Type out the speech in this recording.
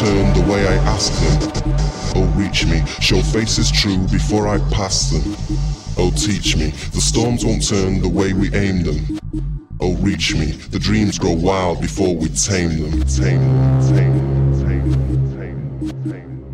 turn the way I ask them. Oh, reach me, show faces true before I pass them. Oh, teach me, the storms won't turn the way we aim them. Oh, reach me, the dreams grow wild before we tame them. Tame them, tame them, tame them, tame them, tame them.